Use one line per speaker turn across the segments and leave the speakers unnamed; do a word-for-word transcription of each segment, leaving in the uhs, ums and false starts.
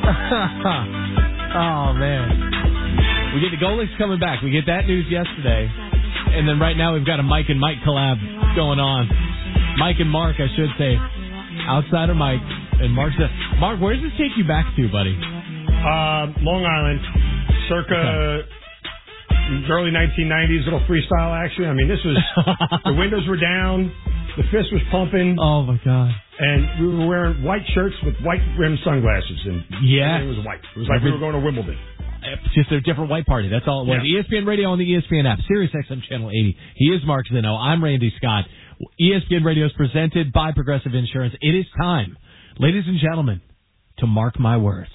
Oh, man. We get the Golics coming back. We get that news yesterday. And then right now we've got a Mike and Mike collab going on. Mike and Mark, I should say. Outsider Mike. And Mark said, Mark, where does this take you back to, buddy?
Uh, Long Island, circa okay. early nineteen nineties, little freestyle action. I mean, this was, the windows were down, the fist was pumping.
Oh, my God.
And we were wearing white shirts with white rimmed sunglasses. And
yeah.
it was white. It was like we were going to Wimbledon.
It's just a different white party. That's all it was. Yeah. E S P N Radio on the E S P N app. Sirius X M Channel eighty. He is Mark Zinno. I'm Randy Scott. E S P N Radio is presented by Progressive Insurance. It is time, ladies and gentlemen, to mark my words.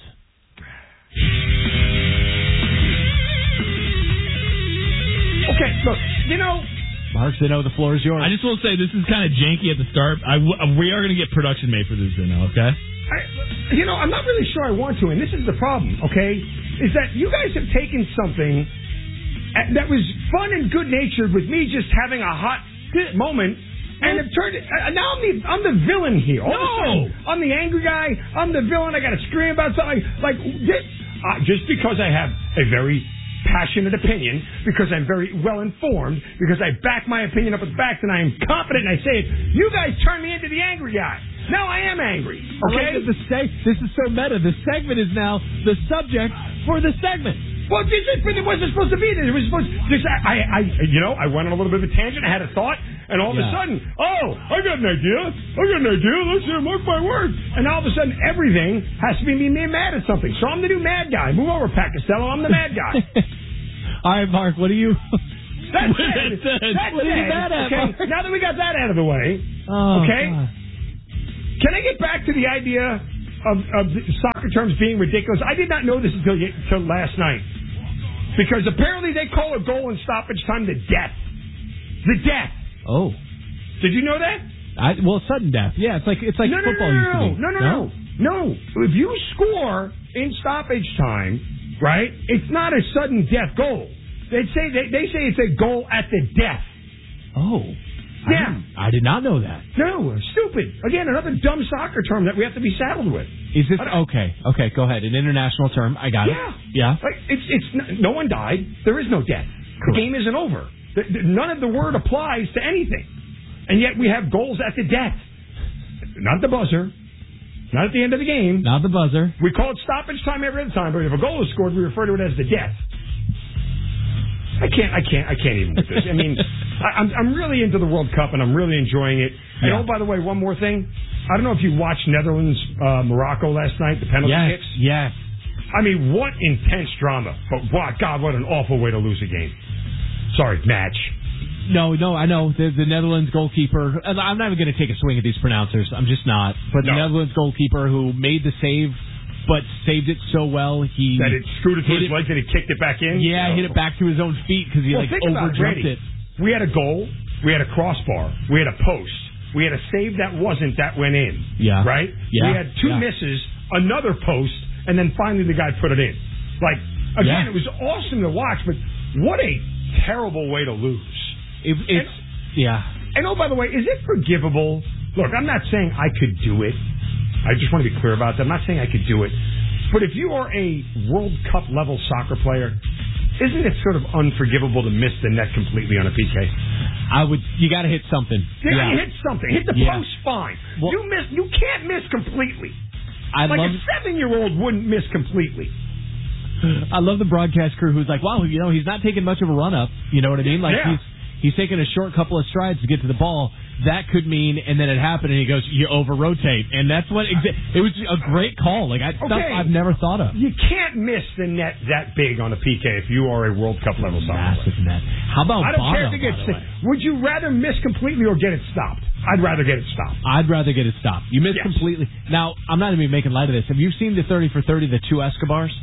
Okay, look, you know...
Mark Zinno, the floor is yours.
I just want to say this is kind of janky at the start. I w- we are going to get production made for this, Zinno, okay?
I, you know, I'm not really sure I want to, and this is the problem, okay? Is that you guys have taken something that was fun and good-natured with me just having a hot moment, and have turned it... Uh, now I'm the, I'm the villain here. All
no!
Sudden, I'm the angry guy. I'm the villain. I got to scream about something. Like, this, uh, just because I have a very... passionate opinion, because I'm very well informed, because I back my opinion up with facts, and I am confident, and I say it. You guys turn me into the angry guy. Now I am angry. Okay,
like the seg- this is so meta. The segment is now the subject for the segment.
Well, this is, it wasn't supposed to be this. It was supposed. This, I, I, you know, I went on a little bit of a tangent. I had a thought, and all
yeah.
of a sudden, oh, I got an idea. I got an idea. Let's hear mark my words. And all of a sudden, everything has to be me mad at something. So I'm the new mad guy. Move over, Pat Costello. I'm the mad guy.
All right, Mark, what are you...
That's it. That's
what are you mad at,
okay,
Mark?
now that we got that out of the way,
oh,
okay,
God.
Can I get back to the idea of, of the soccer terms being ridiculous? I did not know this until, until last night. Because apparently they call a goal in stoppage time the death. The death.
Oh.
Did you know that?
I, well, sudden death. Yeah, it's like it's like
no,
football
no, no,
used to be.
No, no, no, no. No. If you score in stoppage time, right, it's not a sudden death goal. They say they, they say it's a goal at the death.
Oh.
Yeah.
I, I did not know that.
No, stupid. Again, another dumb soccer term that we have to be saddled with.
Is this okay? Okay, go ahead. An international term. I got
yeah.
it. Yeah.
Like it's it's no one died. There is no death. Correct. The game isn't over. The, the, none of the word applies to anything, and yet we have goals at the death. Not the buzzer. Not at the end of the game.
Not the buzzer.
We call it stoppage time every other time, but if a goal is scored, we refer to it as the death. I can't, I can't, I can't even with this. I mean, I, I'm, I'm really into the World Cup, and I'm really enjoying it. And
yeah.
oh, by the way, one more thing. I don't know if you watched Netherlands, uh, Morocco last night, the penalty
yes,
kicks.
Yes.
I mean, what intense drama. But, wow, God, what an awful way to lose a game. Sorry, match.
No, no, I know. The, the Netherlands goalkeeper, I'm not even going to take a swing at these pronouncers. I'm just not. But the no. Netherlands goalkeeper who made the save, but saved it so well, he...
That it scooted to his legs and he kicked it back in?
Yeah,
no.
hit it back to his own feet because he
well,
like
overjumped
it.
We had a goal, we had a crossbar, we had a post, we had a save that wasn't, that went in.
Yeah.
Right?
Yeah.
We had two
yeah.
misses, another post, and then finally the guy put it in. Like, again,
yeah.
it was awesome to watch, but what a terrible way to lose.
It, it's, and, yeah.
And oh, by the way, is it forgivable? Look, I'm not saying I could do it. I just want to be clear about that. I'm not saying I could do it. But if you are a World Cup level soccer player, isn't it sort of unforgivable to miss the net completely on a P K?
I would. You got to hit something.
Yeah,
yeah.
you hit something. Hit the
yeah.
post, fine.
Well,
you miss. You can't miss completely.
I
like
love,
a seven-year-old wouldn't miss completely.
I love the broadcast crew who's like, wow, you know, he's not taking much of a run up. You know what I mean? Like
yeah.
he's he's taking a short couple of strides to get to the ball. That could mean, and then it happened, and he goes, you over-rotate. And that's what, exa- it was a great call. Like, I,
okay.
stuff I've never thought of.
You can't miss the net that big on a P K if you are a World Cup level soccer
Massive
player.
net. How about
I don't
Bono,
care if it gets
by the way?
Would you rather miss completely or get it stopped? I'd rather get it stopped.
I'd rather get it stopped. You miss
yes.
completely. Now, I'm not even making light of this. Have you seen the thirty for thirty, the two Escobars?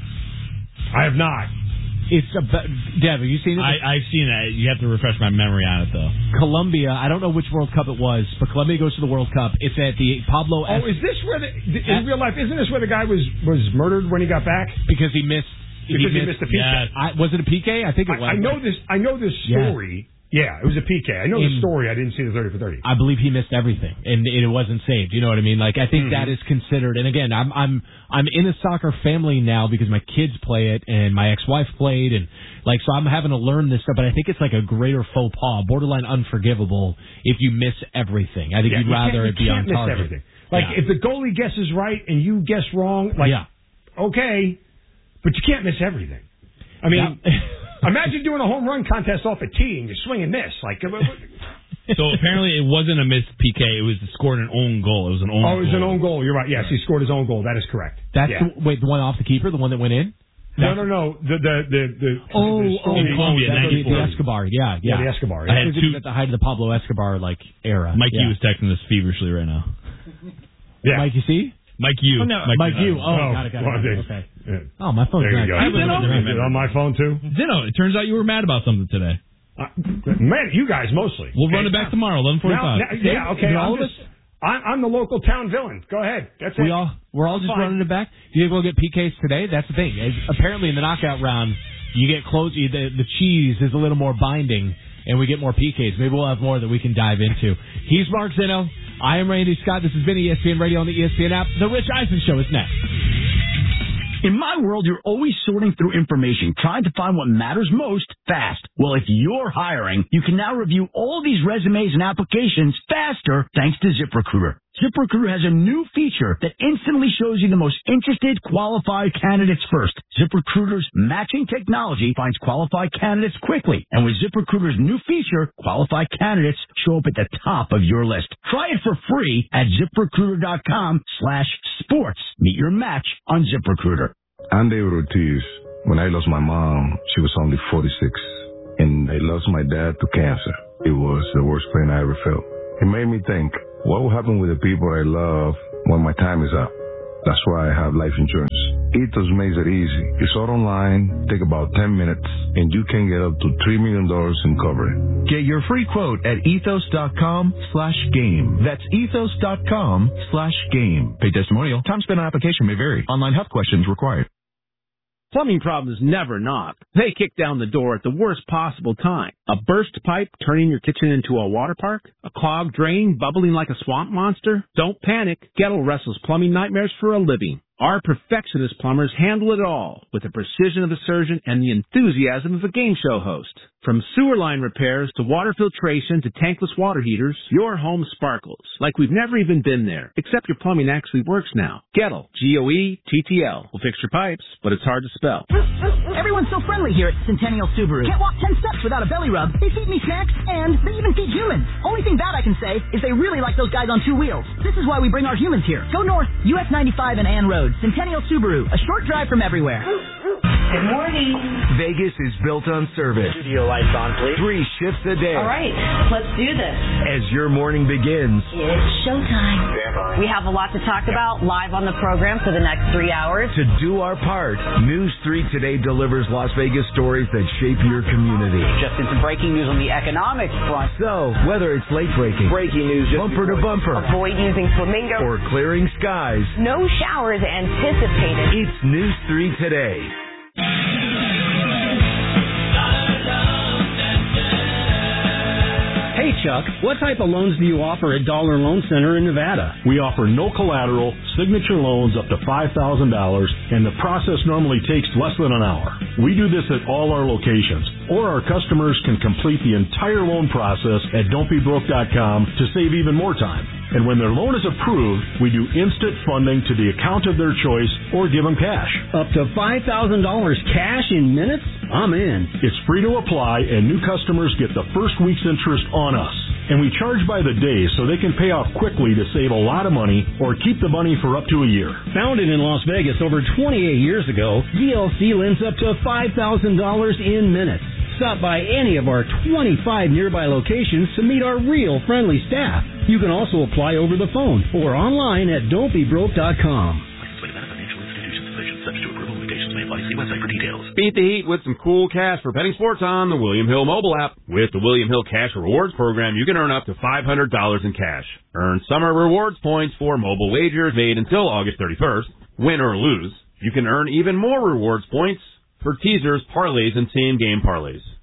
I have not.
It's a Deb, have you seen it?
I, I've seen it. You have to refresh my memory on it, though.
Colombia, I don't know which World Cup it was, but Colombia goes to the World Cup. It's at the Pablo...
Oh, is this where, the, in real life, isn't this where the guy was, was murdered when he got back?
Because he missed...
Because he
missed,
missed, he missed a P K.
Yeah. I, was it a P K? I think it was.
I, I know this I know this story, Yeah, it was a P K. I know
In,
the story. I didn't see the thirty for thirty.
I believe he missed everything, and it wasn't saved. You know what I mean? Like, I think
Mm-hmm.
that is considered. And again, I'm I'm I'm in a soccer family now because my kids play it, and my ex-wife played, and like, so I'm having to learn this stuff. But I think it's like a greater faux pas, borderline unforgivable, if you miss everything. I think
Yeah,
you'd
you
rather
can't-
it be
you
on
can't miss
target.
everything. Like,
Yeah.
if the goalie guesses right and you guess wrong, like,
Yeah.
okay, but you can't miss everything. I mean,
Yeah.
imagine doing a home run contest off a tee and you swing and miss. Like,
So apparently it wasn't a missed P K. It was scored an own goal. It was an own
oh, it was
goal.
an own goal. You're right. Yes, he scored his own goal. That is correct.
That's
yeah.
the, wait, the one off the keeper, the one that went in.
No, no, no. The the the, the
Oh,
the
oh,
In Colombia,
oh, the, the
ninety-four.
Escobar. Yeah, yeah.
Yeah, the Escobar.
I
Yeah.
had
It was
two.
at the height of the Pablo Escobar like era.
Mike
yeah.
Yu was texting this feverishly right now.
yeah.
Mike, you see?
Mike Yu.
Oh, no, Mike Yu. Oh,
Oh,
got it, got it.
well,
Got it.
there-
Okay.
Yeah.
Oh, my phone's
There
not.
you go.
I
Is
was
it
looking
on-
at
is it on my phone too?
Zeno, it turns out you were mad about something today.
Uh, man, you guys mostly.
We'll run
Okay.
it back tomorrow, eleven
Now,
forty-five.
now, yeah, okay.
Is it all
I'm
of
just, I'm, I'm the local town villain. Go ahead. That's it.
We all we're all just
Fine.
running it back. Do you think we'll get P Ks today? That's the thing. As- apparently, in the knockout round, you get close. you- The, the cheese is a little more binding, and we get more P Ks. Maybe we'll have more that we can dive into. He's Mark Zeno. I am Randy Scott. This has been E S P N Radio on the E S P N app. The Rich Eisen Show is next.
In my world, you're always sorting through information, trying to find what matters most fast. Well, if you're hiring, you can now review all these resumes and applications faster thanks to ZipRecruiter. ZipRecruiter has a new feature that instantly shows you the most interested, qualified candidates first. ZipRecruiter's matching technology finds qualified candidates quickly. And with ZipRecruiter's new feature, qualified candidates show up at the top of your list. Try it for free at ZipRecruiter.com slash sports. Meet your match on ZipRecruiter.
I'm David Ortiz. When I lost my mom, she was only forty-six. And I lost my dad to cancer. It was the worst pain I ever felt. It made me think, what will happen with the people I love when my time is up? That's why I have life insurance. Ethos makes it easy. It's all online, take about ten minutes, and you can get up to three million dollars in coverage.
Get your free quote at ethos.com slash game. That's ethos.com slash game. Pay testimonial. Time spent on application may vary. Online health questions required.
Plumbing problems never knock. They kick down the door at the worst possible time. A burst pipe turning your kitchen into a water park? A clogged drain bubbling like a swamp monster? Don't panic. Gettle wrestles plumbing nightmares for a living. Our perfectionist plumbers handle it all with the precision of a surgeon and the enthusiasm of a game show host. From sewer line repairs to water filtration to tankless water heaters, your home sparkles like we've never even been there, except your plumbing actually works now. Gettle, G O E T T L, will fix your pipes, but it's hard to spell.
Everyone's so friendly here at Centennial Subaru. Can't walk ten steps without a belly rub. They feed me snacks, and they even feed humans. Only thing bad I can say is they really like those guys on two wheels. This is why we bring our humans here. Go north, U S ninety-five and Ann Road. Centennial Subaru, a short drive from everywhere.
Good morning.
Vegas is built on service.
Studio lights on, please.
Three shifts a day.
All right, let's do this.
As your morning begins.
It's showtime. We have a lot to talk about live on the program for the next three hours.
To do our part, News three Today delivers Las Vegas stories that shape your community.
Just into breaking news on the economic front.
So, whether it's late breaking,
breaking news,
bumper to bumper,
avoid using flamingo,
or clearing skies,
no showers anticipated.
It's News three Today.
Hey, Chuck, what type of loans do you offer at Dollar Loan Center in Nevada?
We offer no collateral, signature loans up to five thousand dollars, and the process normally takes less than an hour. We do this at all our locations, or our customers can complete the entire loan process at don't be broke dot com to save even more time. And when their loan is approved, we do instant funding to the account of their choice or give them cash.
Up to five thousand dollars cash in minutes? I'm in.
It's free to apply, and new customers get the first week's interest on us. And we charge by the day so they can pay off quickly to save a lot of money or keep the money for up to a year.
Founded in Las Vegas over twenty-eight years ago, D L C lends up to five thousand dollars in minutes. Stop by any of our twenty-five nearby locations to meet our real friendly staff. You can also apply over the phone or online at don't be broke dot com.
Beat the heat with some cool cash for betting sports on the William Hill mobile app. With the William Hill Cash Rewards program, you can earn up to five hundred dollars in cash. Earn summer rewards points for mobile wagers made until August thirty-first. Win or lose, you can earn even more rewards points for teasers, parlays, and same-game parlays.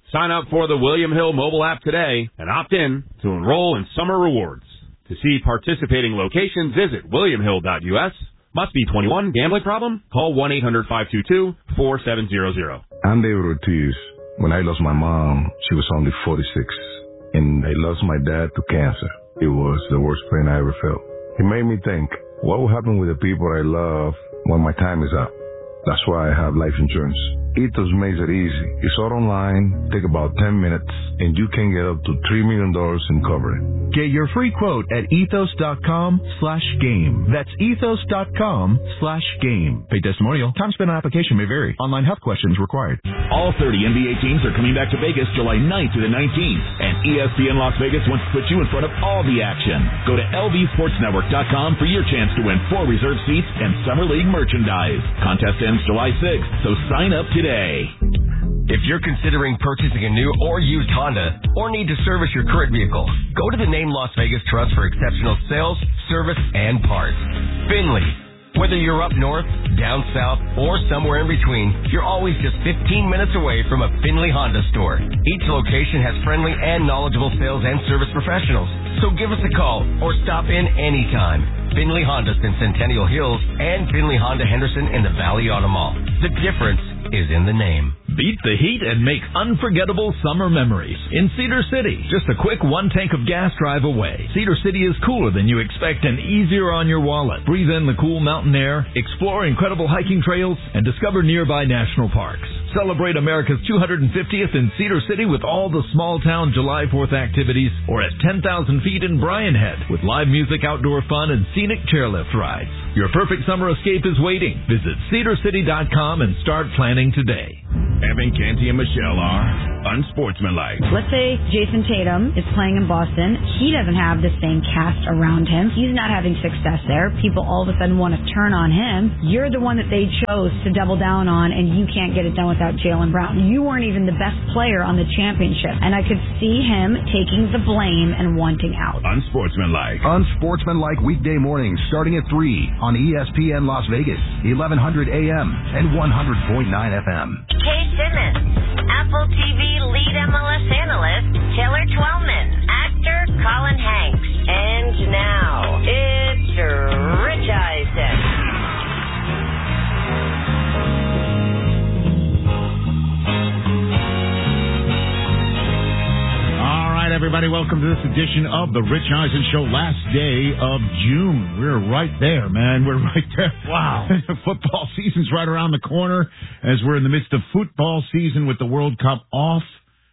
Sign up for the William Hill mobile app today and opt in to enroll in summer rewards. To see participating locations, visit william hill dot u s. Must be twenty-one. Gambling problem? Call one eight hundred five two two four seven zero zero.
I'm David Ortiz. When I lost my mom, she was only forty-six. And I lost my dad to cancer. It was the worst pain I ever felt. It made me think, what will happen with the people I love when my time is up? That's why I have life insurance. Ethos makes it easy. It's all online, take about ten minutes, and you can get up to three million dollars in coverage.
Get your free quote at ethos.com slash game. That's ethos.com slash game. Pay testimonial. Time spent on application may vary. Online health questions required.
All thirty N B A teams are coming back to Vegas July ninth to the nineteenth. And E S P N Las Vegas wants to put you in front of all the action. Go to L V sports network dot com for your chance to win four reserve seats and Summer League merchandise. Contest ends July sixth, so sign up today.
If you're considering purchasing a new or used Honda or need to service your current vehicle, go to the Name Las Vegas Trust for exceptional sales, service, and parts. Finley. Whether you're up north, down south, or somewhere in between, you're always just fifteen minutes away from a Finley Honda store. Each location has friendly and knowledgeable sales and service professionals. So give us a call or stop in anytime. Finley Honda in Centennial Hills and Finley Honda Henderson in the Valley Auto Mall. The difference is in the name.
Beat the heat and make unforgettable summer memories in Cedar City. Just a quick one tank of gas drive away. Cedar City is cooler than you expect and easier on your wallet. Breathe in the cool mountain air, explore incredible hiking trails, and discover nearby national parks. Celebrate America's two hundred fiftieth in Cedar City with all the small town July fourth activities, or at ten thousand feet in Bryan Head with live music, outdoor fun, and scenic chairlift rides. Your perfect summer escape is waiting. Visit cedar city dot com and start planning today.
Evan Canty and Michelle are unsportsmanlike.
Let's say Jason Tatum is playing in Boston. He doesn't have the same cast around him. He's not having success there. People all of a sudden want to turn on him. You're the one that they chose to double down on, and you can't get it done without Jaylen Brown. You weren't even the best player on the championship, and I could see him taking the blame and wanting out.
Unsportsmanlike.
Unsportsmanlike weekday mornings starting at three on E S P N Las Vegas, eleven hundred A M and one hundred point nine F M.
Kay Simmons, Apple T V lead M L S analyst, Taylor Twellman, actor Colin Hanks, and now it's Rich Eisen.
All right, everybody, welcome to this edition of the Rich Eisen Show. Last day of June. We're right there, man. We're right there. Wow. Football season's right around the corner as we're in the midst of football season with the World Cup off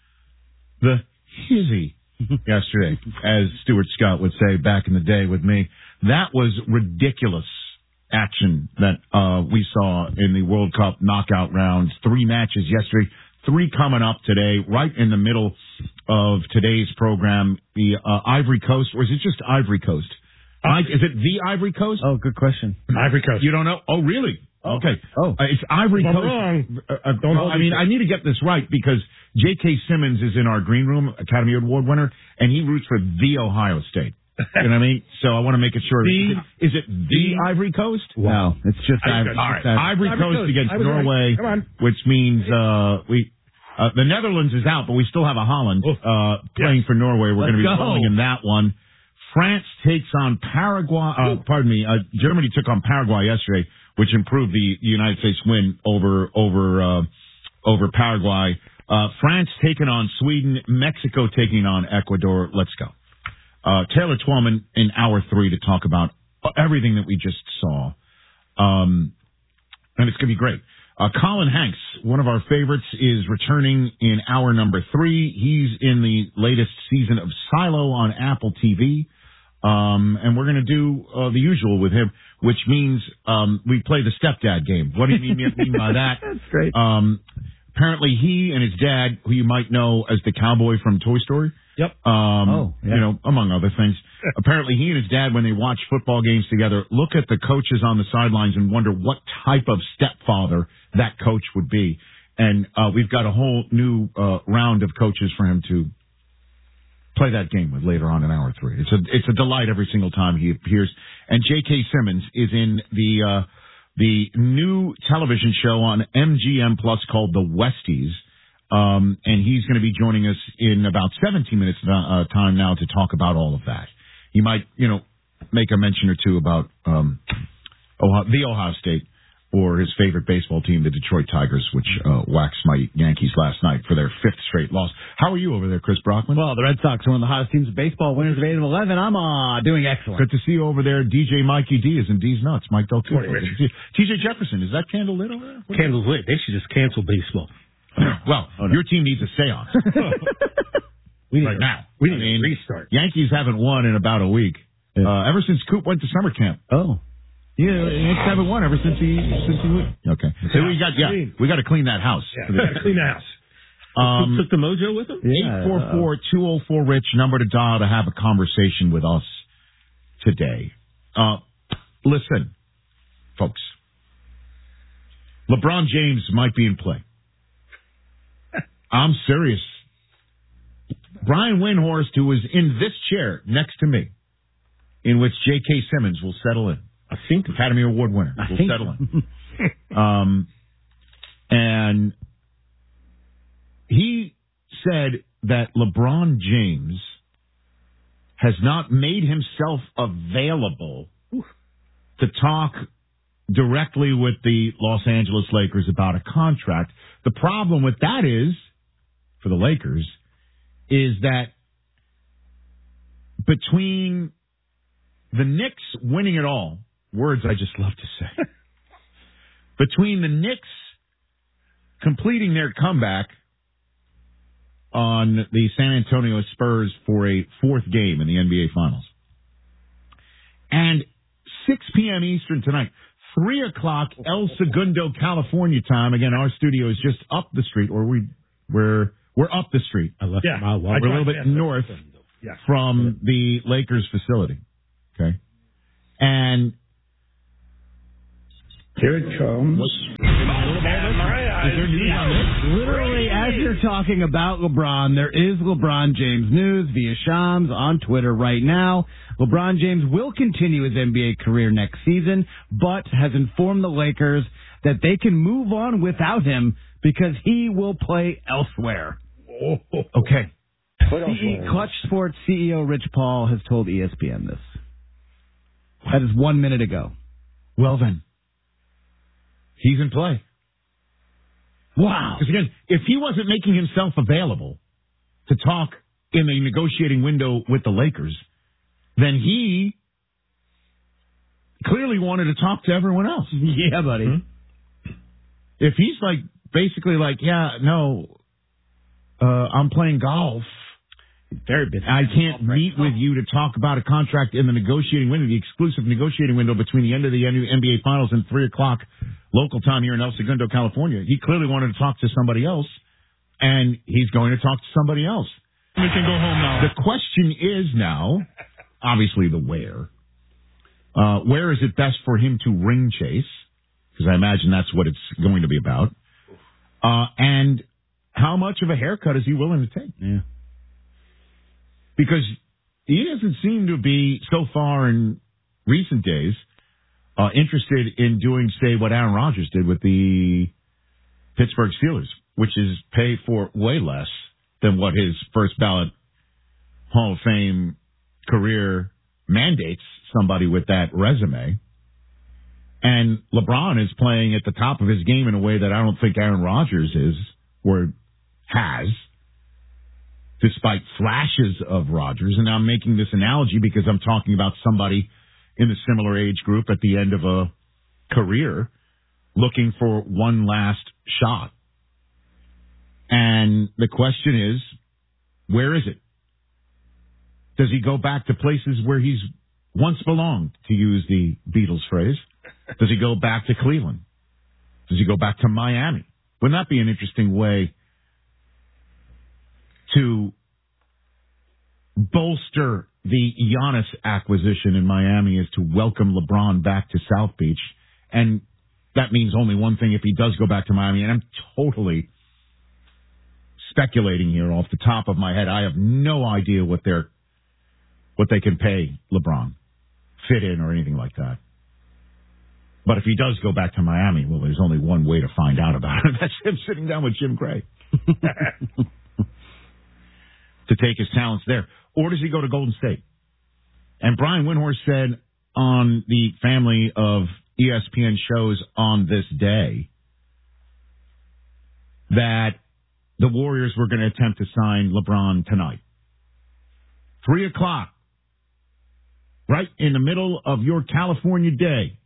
the hizzy yesterday, as Stuart Scott would say back in the day with me. That was ridiculous action that uh, we saw in the World Cup knockout rounds. Three matches yesterday, three coming up today, right in the middle of today's program. The uh, Ivory Coast, or is it just Ivory Coast? I, is it the Ivory Coast?
Oh, good question. Ivory Coast.
You don't know? Oh, really? Okay. Oh, uh, it's Ivory
if I'm
Coast.
Wrong.
Uh, uh, don't well, I mean, I need to get this right because J K. Simmons is in our green room, Academy Award winner, and he roots for the Ohio State. You know what I mean? So I want to make it sure.
The,
is, it, is it the, the Ivory Coast?
Wow.
No, it's just Ivory,
All
right. Ivory, Ivory Coast, Coast against Norway,
right.
which means uh, we. Uh, the Netherlands is out, but we still have a Holland uh, playing yes. for Norway. We're going to be go. rolling in that one. France takes on Paraguay. Uh, pardon me. Uh, Germany took on Paraguay yesterday, which improved the United States win over over uh, over Paraguay. Uh, France taking on Sweden. Mexico taking on Ecuador. Let's go. Uh, Taylor Twellman in hour three to talk about everything that we just saw, um, and it's going to be great. Uh, Colin Hanks, one of our favorites, is returning in hour number three. He's in the latest season of Silo on Apple T V. Um, and we're going to do uh, the usual with him, which means um, we play the stepdad game. What do you mean, mean by that?
That's great.
Um, apparently he and his dad, who you might know as the cowboy from Toy Story.
Yep.
Um,
oh, yeah.
You know, among other things. Apparently he and his dad, when they watch football games together, look at the coaches on the sidelines and wonder what type of stepfather that coach would be. And uh, we've got a whole new uh, round of coaches for him to play that game with later on in hour three. It's a it's a delight every single time he appears. And J K. Simmons is in the uh, the new television show on M G M Plus called The Westies. Um, and he's going to be joining us in about seventeen minutes uh, time now to talk about all of that. He might, you know, make a mention or two about um, Ohio, the Ohio State or his favorite baseball team, the Detroit Tigers, which uh, waxed my Yankees last night for their fifth straight loss. How are you over there, Chris Brockman?
Well, the Red Sox are one of the hottest teams of baseball, winners of eight of eleven. I'm uh, doing excellent.
Good to see you over there. D J Mikey D is in D's Nuts. Mike Del Tufo. T J Jefferson, is that candle lit over there? What
Candle's lit. They should just cancel baseball.
Well, oh, no. Your team needs a seance.
we need
right
a,
now.
We need
I mean,
a restart.
Yankees haven't won in about a week. Yeah. Uh, ever since Coop went to summer camp.
Oh.
Yeah, Yankees haven't won ever since he since he went. Okay. So we got yeah, we got to clean that house.
Yeah, we got to clean the house.
Um,
took the mojo with him?
eight four four, two oh four, RICH, number to dial to have a conversation with us today. Uh, listen, folks. LeBron James might be in play. I'm serious. Brian Windhorst, who is in this chair next to me, in which J K. Simmons will settle in.
I think
Academy Award winner
I
will
think
settle in. um, and he said that LeBron James has not made himself available Oof. to talk directly with the Los Angeles Lakers about a contract. The problem with that is, for the Lakers, is that between the Knicks winning it all, words I just love to say, between the Knicks completing their comeback on the San Antonio Spurs for a fourth game in the N B A Finals, and six p.m. Eastern tonight, three o'clock El Segundo, California time. Again, our studio is just up the street, or we, we're, we're up the street.
I left
yeah,
my
we're a little bit north
yeah.
from the Lakers facility. Okay. And
here it comes.
Literally, as you're talking about LeBron, there is LeBron James news via Shams on Twitter right now. LeBron James will continue his N B A career next season, but has informed the Lakers that they can move on without him because he will play elsewhere.
Okay.
C- Clutch Sports C E O Rich Paul has told E S P N this. That is one minute ago.
Well then, he's in play.
Wow.
Because again, if he wasn't making himself available to talk in the negotiating window with the Lakers, then he clearly wanted to talk to everyone else.
Yeah, buddy.
Hmm? If he's like, basically like, yeah, no, uh, I'm playing golf.
Very busy.
I can't meet with you to talk about a contract in the negotiating window, the exclusive negotiating window between the end of the N B A Finals and three o'clock local time here in El Segundo, California. He clearly wanted to talk to somebody else, and he's going to talk to somebody else.
We can go home now.
The question is now, obviously the where. Uh, where is it best for him to ring chase? Because I imagine that's what it's going to be about. Uh, and how much of a haircut is he willing to take?
Yeah.
Because he doesn't seem to be, so far in recent days, uh, interested in doing, say, what Aaron Rodgers did with the Pittsburgh Steelers, which is pay for way less than what his first ballot Hall of Fame career mandates somebody with that resume. And LeBron is playing at the top of his game in a way that I don't think Aaron Rodgers is or has, despite flashes of Rodgers. And I'm making this analogy because I'm talking about somebody in the similar age group at the end of a career looking for one last shot. And the question is, where is it? Does he go back to places where he's once belonged, to use the Beatles phrase? Does he go back to Cleveland? Does he go back to Miami? Wouldn't that be an interesting way to bolster the Giannis acquisition in Miami, is to welcome LeBron back to South Beach? And that means only one thing if he does go back to Miami. And I'm totally speculating here off the top of my head. I have no idea what they're, what they can pay LeBron, fit in or anything like that. But if he does go back to Miami, well, there's only one way to find out about it. That's him sitting down with Jim Gray to take his talents there. Or does he go to Golden State? And Brian Windhorst said on the family of E S P N shows on this day that the Warriors were going to attempt to sign LeBron tonight. Three o'clock. Right in the middle of your California day.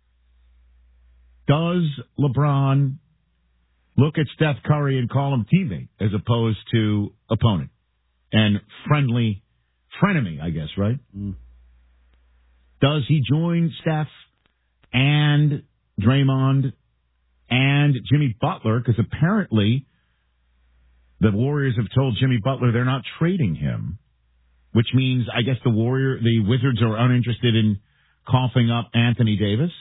Does LeBron look at Steph Curry and call him teammate as opposed to opponent and friendly frenemy, I guess, right? Mm. Does he join Steph and Draymond and Jimmy Butler? Because apparently the Warriors have told Jimmy Butler they're not trading him, which means I guess the Warrior, the Wizards are uninterested in coughing up Anthony Davis.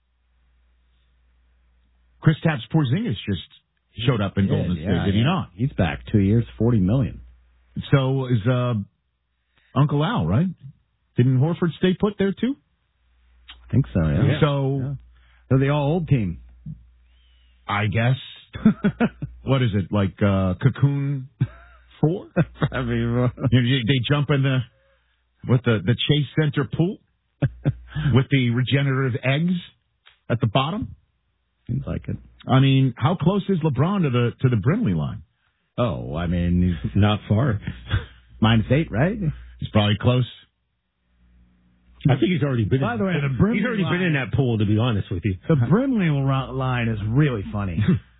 Kristaps Porzingis just showed up in
yeah,
Golden State,
yeah,
did
yeah.
he not?
He's back two years, forty million.
So is uh, Uncle Al, right? Didn't Horford stay put there too?
I think so. Yeah.
yeah. So
yeah. they're the all old team,
I guess. What is it like? Uh, Cocoon Four?
I mean,
you know, they jump in the with the the Chase Center pool with the regenerative eggs at the bottom.
Seems like it.
I mean, how close is LeBron to the to the Brimley line?
Oh, I mean, he's
not far.
Minus eight, right?
He's probably close.
I think he's already been.
By
in,
the way, the Brimley
he's already
line,
been in that pool. To be honest with you,
the Brimley line is really funny.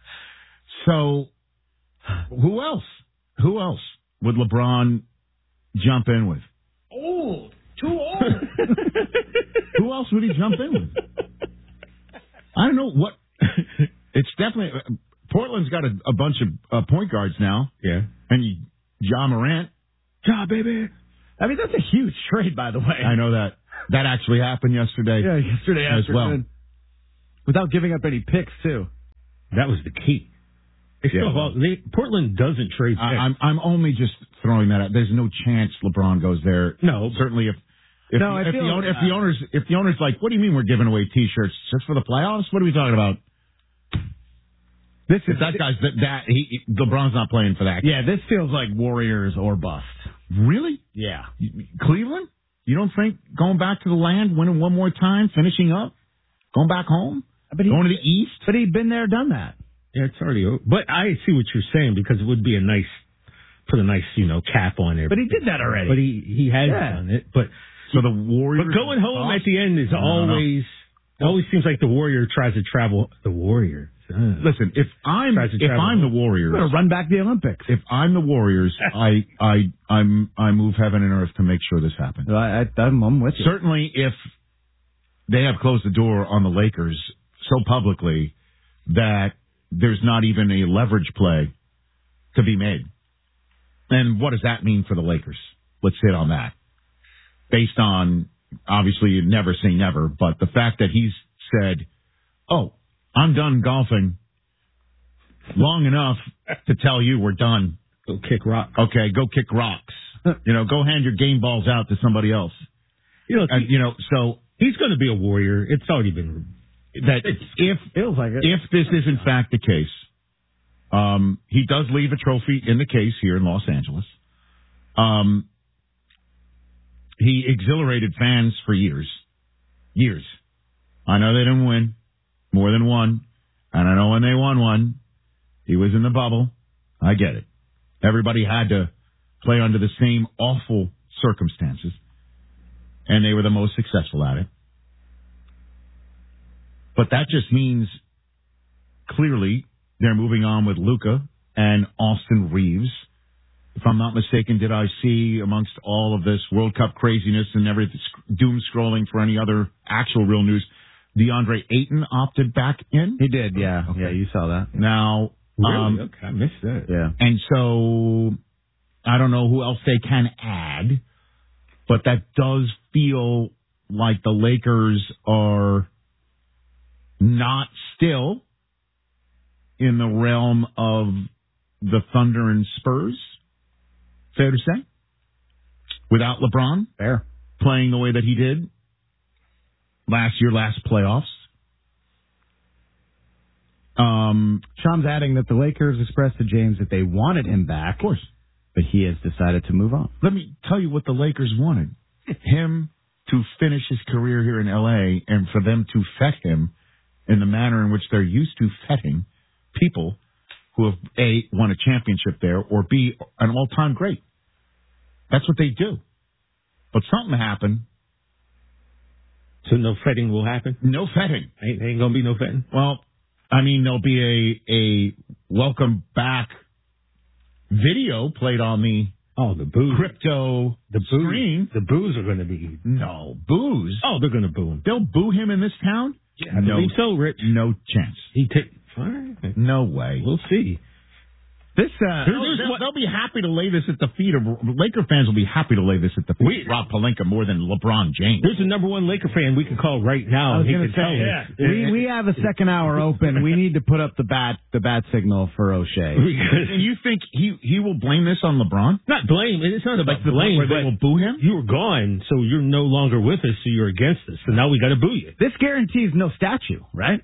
So, who else? Who else would LeBron jump in with?
Old, too old.
Who else would he jump in with? I don't know what. It's definitely Portland's got a, a bunch of uh, point guards now.
Yeah,
and you, Ja Morant.
Ja, baby. I mean, that's a huge trade, by the way.
I know that. That actually happened yesterday.
Yeah, yesterday
as well.
Without giving up any picks, too.
That was the key. They still,
Yeah.
well, they, Portland doesn't trade picks.
I, I'm I'm only just throwing that out. There's no chance LeBron goes there.
No,
certainly if if,
No,
the,
I
if,
feel
the,
like
owner, if
that.
the owners if the owner's like, what do you mean we're giving away T-shirts just for the playoffs? What are we talking about?
This
If
is
that guy's that, that he LeBron's not playing for that.
Yeah, this feels like Warriors or bust.
Really?
Yeah.
Cleveland? You don't think going back to the land, winning one more time, finishing up, going back home,
but he,
going to the East?
But he'd been there, done that.
Yeah, it's already over. But I see what you're saying because it would be a nice, put a nice, you know, cap on there.
But he did that already.
But he, he has
Yeah.
done it. But
so the Warriors.
But going home at the end is
No, no, no.
always, always seems like the Warrior tries to travel. The Warrior. Uh,
Listen, if I'm
Tries to
if
travel.
I'm the Warriors,
We're gonna run back the Olympics.
if I'm the Warriors, I I I'm I move heaven and earth to make sure this happens.
I, I, I'm, I'm with you.
Certainly, if they have closed the door on the Lakers so publicly that there's not even a leverage play to be made, and what does that mean for the Lakers? Let's hit on that. Based on obviously, you never say never, but the fact that he's said, "Oh, I'm done golfing long enough to tell you we're done.
Go kick rock.
Okay, go kick rocks. You know, go hand your game balls out to somebody else."
You know,
And, you know, so
he's going to be a Warrior. It's already been.
that if
Feels like it.
if this is in fact the case, um, he does leave a trophy in the case here in Los Angeles. Um, he exhilarated fans for years, years. I know they didn't win. More than one. And I know when they won one, he was in the bubble. I get it. Everybody had to play under the same awful circumstances. And they were the most successful at it. But that just means clearly they're moving on with Luka and Austin Reeves. If I'm not mistaken, did I see amongst all of this World Cup craziness and everything, doom scrolling for any other actual real news, DeAndre Ayton opted back in?
He did, yeah.
Okay.
Yeah, you saw that.
Now,
Really?
um,
Okay, I missed that.
Yeah.
and so I don't know who else they can add, but that does feel like the Lakers are not still in the realm of the Thunder and Spurs. Fair to say? Without LeBron?
Fair.
Playing the way that he did last year, last playoffs.
Um, Sean's adding that the Lakers expressed to James that they wanted him back. Of
course.
But he has decided to move on.
Let me tell you what the Lakers wanted. Him to finish his career here in L A and for them to fet him in the manner in which they're used to fetting people who have, A, won a championship there, or B, an all-time great. That's what they do. But something happened.
So no fetting will happen?
No fetting.
Ain't, ain't going to be no fetting?
Well, I mean, there'll be a, a welcome back video played on the
oh the boo
crypto
the boo,
screen.
The boos are going to be
no boos.
Oh, they're going to boo him.
They'll boo him in this town.
Yeah, I
no,
believe so, Rich.
No chance.
He take. All right.
No way.
We'll see.
This uh,
they'll, they'll, they'll be happy to lay this at the feet of Laker fans. Will be happy to lay this at the feet of Rob Pelinka more than LeBron James.
There's a number one Laker fan we can call right now.
I was
he
going
can
to say,
tell
yeah.
us.
we we have a second hour open. We need to put up the bat the bat signal for O'Shea.
And you think he he will blame this on LeBron?
Not blame. It's not about
like the
blame.
Where they will boo him.
You were gone, so you're no longer with us. So you're against us. So now we got to boo you.
This guarantees no statue, right?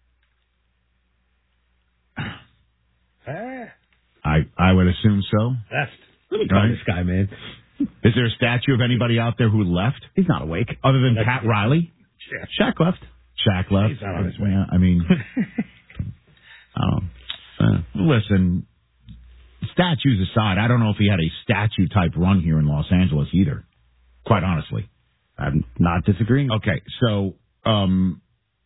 Ah.
I, I would assume so.
That's, let me call
right?
this guy, man.
Is there a statue of anybody out there who left?
He's not awake.
Other than Pat Riley?
Yeah.
Shaq left.
Shaq left.
He's not on his way.
Yeah, I mean, um, uh, listen, statues aside, I don't know if he had a statue type run here in Los Angeles either, quite honestly.
I'm not disagreeing.
Okay, so um,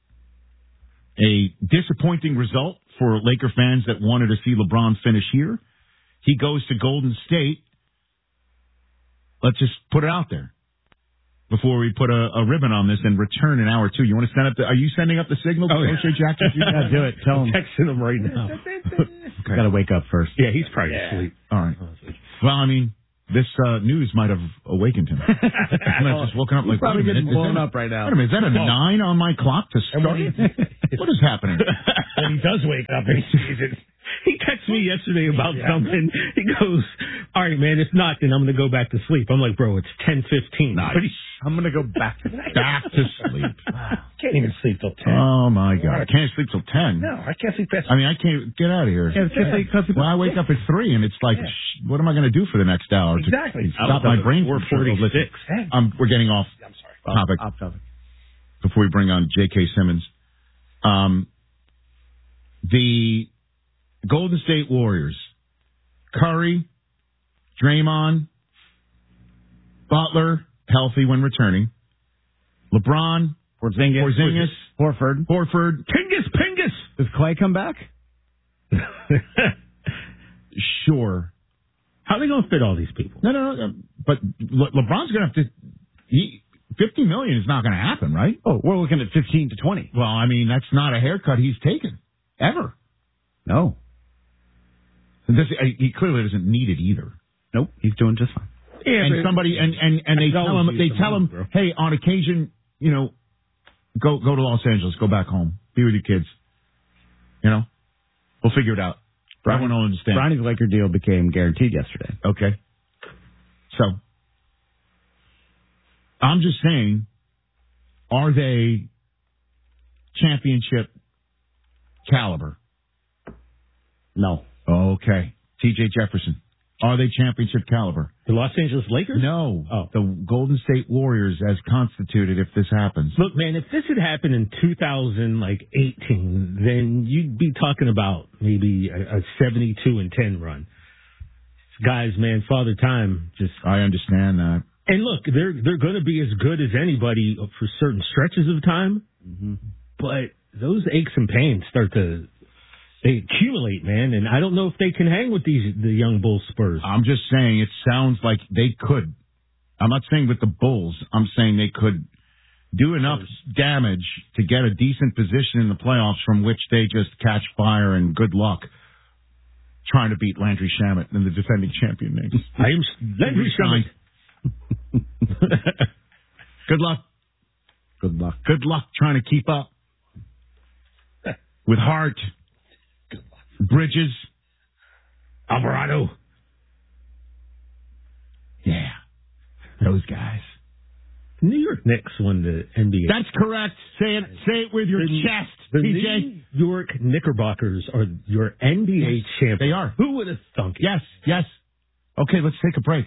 a disappointing result for Laker fans that wanted to see LeBron finish here. He goes to Golden State. Let's just put it out there before we put a, a ribbon on this and return in hour two. You want to send up the, are you sending up the signal to
oh, yeah.
O'Shea Jackson?
Yeah, do it. Tell him.
I'm texting him right now.
Okay. Got to wake up first.
Yeah, he's probably
yeah.
asleep.
All right. Well, I mean, this uh, news might have awakened him. I might have just woken up like,
probably
wait a minute,
getting blown
that,
up right now.
Wait a minute, is that a nine on my clock to start? What is happening?
When he does wake up and he sees it. He texted me yesterday about yeah. something. He goes, all right, man, if not, then I'm going to go back to sleep. I'm like, bro, it's ten fifteen.
Nice.
I'm going to go back to
back to sleep.
Can't even sleep till ten.
Oh, my God. I can't sleep till ten.
No, I can't sleep past
I mean, I can't get out of here.
Yeah, it's just like, cause
well, I wake up at three, and it's like, yeah. sh- what am I going to do for the next hour?
Exactly.
To stop my brain from
forty-six.
Um, We're getting off
I'm sorry.
topic.
Off topic.
Before we bring on J K. Simmons. Um, the Golden State Warriors, Curry, Draymond, Butler, healthy when returning, LeBron,
Porzingis,
Porzingis,
Horford,
Horford,
Pingus, Pingus.
Does Clay come back?
Sure.
How are they going to fit all these people?
No, no, no. But Le- LeBron's going to have to. He, fifty million is not going to happen, right?
Oh, we're looking at fifteen to twenty.
Well, I mean, that's not a haircut he's taken ever.
No.
This, he clearly doesn't need it either.
Nope, he's doing just fine.
Yeah, and somebody and, and, and they tell him they tell him, bro. Hey, on occasion, you know, go go to Los Angeles, go back home, be with your kids. You know, we'll figure it out.
Brian,
Everyone will understand.
Bronny's Laker deal became guaranteed yesterday.
Okay, so I'm just saying, are they championship caliber?
No.
Okay. T J Jefferson. Are they championship caliber?
The Los Angeles Lakers?
No.
Oh.
The Golden State Warriors as constituted if this happens.
Look, man, if this had happened in two thousand eighteen, then you'd be talking about maybe a, a seventy-two and ten run. Guys, man, Father Time just...
I understand that.
And look, they're they're going to be as good as anybody for certain stretches of time,
mm-hmm.
but those aches and pains start to... They accumulate, man, and I don't know if they can hang with these the young Bulls Spurs.
I'm just saying it sounds like they could. I'm not saying with the Bulls. I'm saying they could do enough damage to get a decent position in the playoffs from which they just catch fire and good luck trying to beat Landry Shamet and the defending champion names.
I am Landry Shamet.
Good luck.
Good luck.
Good luck trying to keep up with Hart. Bridges.
Alvarado.
Yeah. Those guys.
New York Knicks won the N B A.
That's correct. Say it. Say it with your
the,
chest,
the
P J.
New York Knickerbockers are your N B A
yes,
champions.
They are.
Who would have thunk it?
Yes, yes. Okay, let's take a break.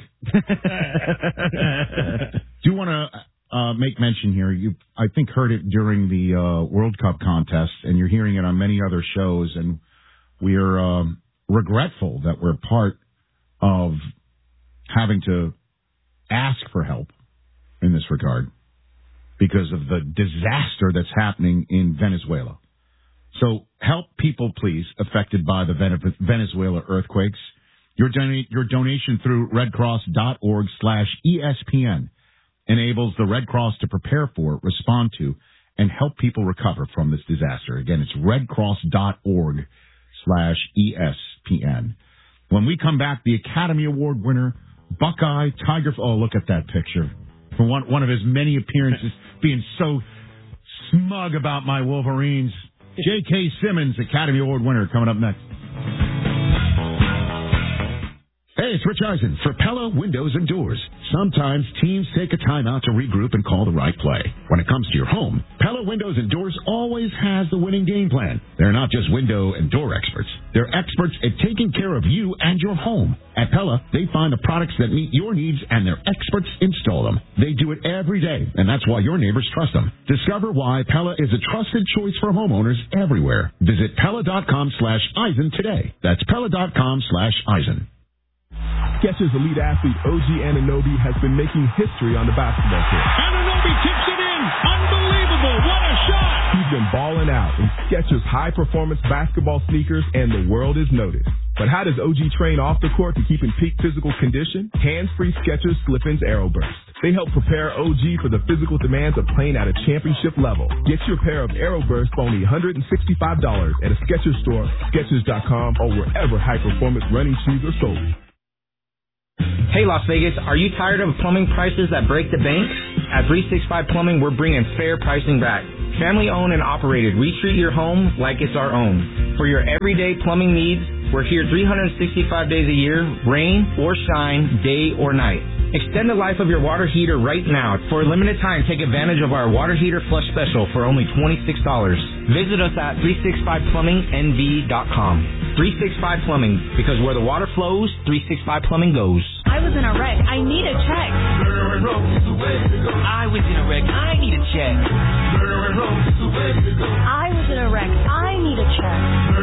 Do want to uh, make mention here. You, I think, heard it during the uh, World Cup contest, and you're hearing it on many other shows. And we're um, regretful that we're part of having to ask for help in this regard because of the disaster that's happening in Venezuela. So help people, please, affected by the Venezuela earthquakes. Your, donate, your donation through redcross.org slash ESPN enables the Red Cross to prepare for, respond to, and help people recover from this disaster. Again, it's redcross.org slash ESPN. When we come back, the Academy Award winner, Buckeye Tiger... Oh, look at that picture. For one, one of his many appearances, being so smug about my Wolverines. J K. Simmons, Academy Award winner, coming up next.
Hey, it's Rich Eisen for Pella Windows and Doors. Sometimes teams take a time out to regroup and call the right play. When it comes to your home, Pella Windows and Doors always has the winning game plan. They're not just window and door experts. They're experts at taking care of you and your home. At Pella, they find the products that meet your needs and their experts install them. They do it every day, and that's why your neighbors trust them. Discover why Pella is a trusted choice for homeowners everywhere. Visit Pella.com slash Eisen today. That's Pella.com slash Eisen.
Skechers elite athlete O G Anunoby has been making history on the basketball court.
Anunoby tips it in. Unbelievable. What a shot.
He's been balling out in Skechers high-performance basketball sneakers, and the world is noticed. But how does O G train off the court to keep in peak physical condition? Hands-free Skechers Slip-ins Aeroburst. They help prepare O G for the physical demands of playing at a championship level. Get your pair of Aeroburst for only one hundred sixty-five dollars at a Skechers store, Skechers dot com, or wherever high-performance running shoes are sold.
Hey Las Vegas, are you tired of plumbing prices that break the bank? At three sixty-five Plumbing, we're bringing fair pricing back. Family owned and operated, we treat your home like it's our own. For your everyday plumbing needs, we're here three hundred sixty-five days a year, rain or shine, day or night. Extend the life of your water heater right now. For a limited time, take advantage of our water heater flush special for only twenty-six dollars. Visit us at three sixty-five plumbing N V dot com. three sixty-five Plumbing, because where the water flows, three sixty-five Plumbing goes.
I was in a wreck. I need a check.
I was in a wreck. I need a check.
I was in a wreck. I need a check.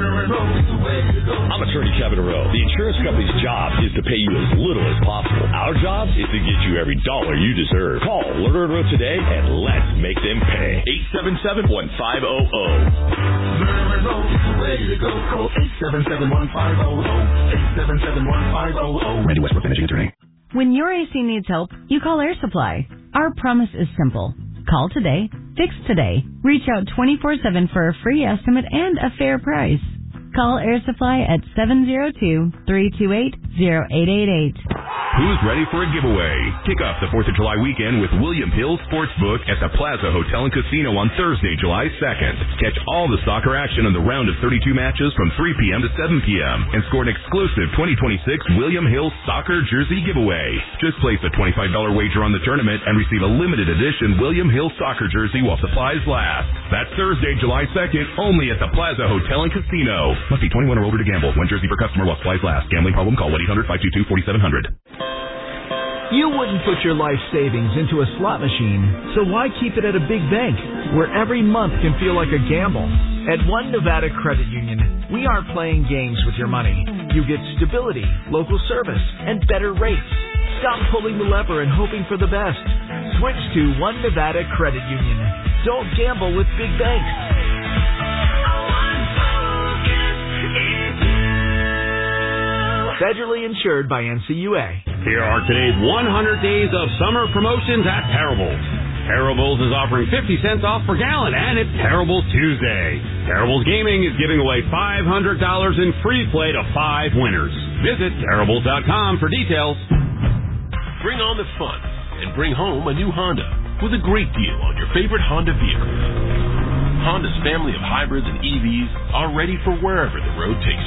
I'm attorney Kevin Rowe. The insurance company's job is to pay you as little as possible. Our job is to get you every dollar you deserve. Call Lerner and Rowe today and let's make them pay. eight seven seven, one five zero zero.
Lerner and Rowe is the way to go. Call eight seven seven, one five zero zero. eight seven seven, one five zero zero.
Randy Westbrook, managing attorney.
When your A C needs help, you call Air Supply. Our promise is simple. Call today, fix today. Reach out twenty-four seven for a free estimate and a fair price. Call Air Supply at seven zero two, three two eight, zero eight eight eight.
Who's ready for a giveaway? Kick off the fourth of July weekend with William Hill Sportsbook at the Plaza Hotel and Casino on Thursday, July second. Catch all the soccer action in the round of thirty-two matches from three p.m. to seven p.m. and score an exclusive twenty twenty-six William Hill Soccer Jersey giveaway. Just place a twenty-five dollars wager on the tournament and receive a limited edition William Hill Soccer Jersey while supplies last. That's Thursday, July second, only at the Plaza Hotel and Casino. Must be twenty-one or older to gamble. One jersey per customer while supplies last. Gambling problem? Call one eight hundred, five two two, four seven zero zero.
You wouldn't put your life savings into a slot machine, so why keep it at a big bank where every month can feel like a gamble? At One Nevada Credit Union, we aren't playing games with your money. You get stability, local service, and better rates. Stop pulling the lever and hoping for the best. Switch to One Nevada Credit Union. Don't gamble with big banks. Federally insured by N C U A.
Here are today's one hundred days of summer promotions at Terrible's. Terrible's is offering fifty cents off per gallon, and it's Terrible's Tuesday. Terrible's Gaming is giving away five hundred dollars in free play to five winners. Visit Terrible's dot com for details.
Bring on the fun and bring home a new Honda with a great deal on your favorite Honda vehicle. Honda's family of hybrids and E Vs are ready for wherever the road takes you.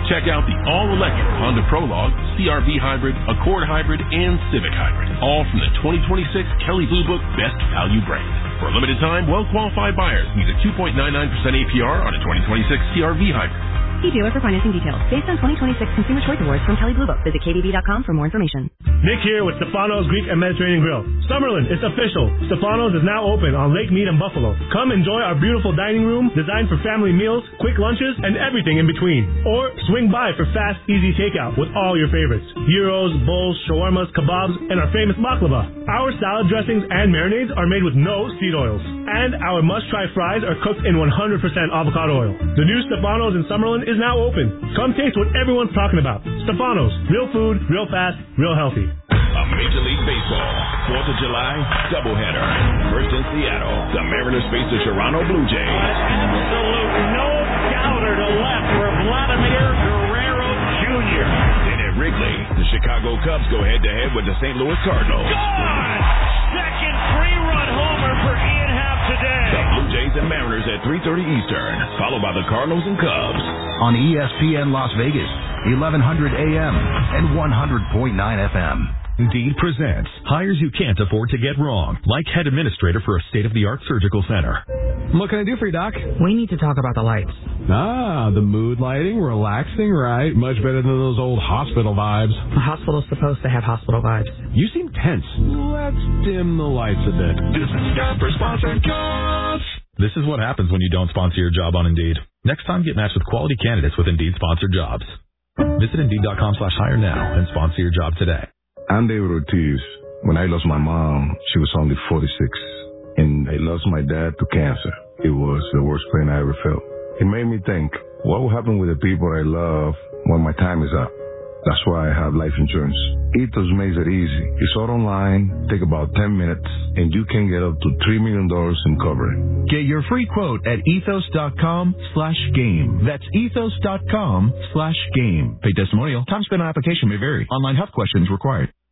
Check out the all-electric Honda Prologue, C R V Hybrid, Accord Hybrid, and Civic Hybrid, all from the twenty twenty-six Kelley Blue Book Best Value brand. For a limited time, well-qualified buyers get a two point nine nine percent A P R on a twenty twenty-six C R V Hybrid.
See dealer for financing details. Based on twenty twenty-six Consumer Choice Awards from Kelley Blue Book. Visit K B B dot com for more information.
Nick here with Stefano's Greek and Mediterranean Grill. Summerlin, it's official. Stefano's is now open on Lake Mead and Buffalo. Come enjoy our beautiful dining room designed for family meals, quick lunches, and everything in between. Or swing by for fast, easy takeout with all your favorites. Gyros, bowls, shawarmas, kebabs, and our famous baklava. Our salad dressings and marinades are made with no seed oils. And our must-try fries are cooked in one hundred percent avocado oil. The new Stefano's in Summerlin is now open. Come taste what everyone's talking about. Stefano's. Real food, real fast, real healthy.
A Major League Baseball fourth of July doubleheader. First in Seattle, the Mariners face the Toronto Blue Jays.
Absolute no-doubter to left for Vladimir Guerrero Junior
Then at Wrigley, the Chicago Cubs go head-to-head with the Saint Louis Cardinals.
Gone! Second three-run homer for Ian Happ today.
The Blue Jays and Mariners at three thirty Eastern, followed by the Cardinals and Cubs.
On E S P N Las Vegas, eleven hundred A M and one hundred point nine F M.
Indeed presents hires you can't afford to get wrong, like head administrator for a state-of-the-art surgical center.
What can I do for you, Doc?
We need to talk about the lights.
Ah, the mood lighting, relaxing, right? Much better than those old hospital vibes.
A hospital's supposed to have hospital vibes.
You seem tense. Let's dim the lights a bit.
This is time for sponsored jobs.
This is what happens when you don't sponsor your job on Indeed. Next time, get matched with quality candidates with Indeed sponsored jobs. Visit Indeed.com slash hire now and sponsor your job today.
I'm David Ortiz. When I lost my mom, she was only forty-six. And I lost my dad to cancer. It was the worst pain I ever felt. It made me think, what will happen with the people I love when my time is up? That's why I have life insurance. Ethos makes it easy. It's all online, take about ten minutes, and you can get up to three million dollars in coverage.
Get your free quote at ethos.com slash game. That's ethos.com slash game. Pay testimonial. Time spent on application may vary. Online health questions required.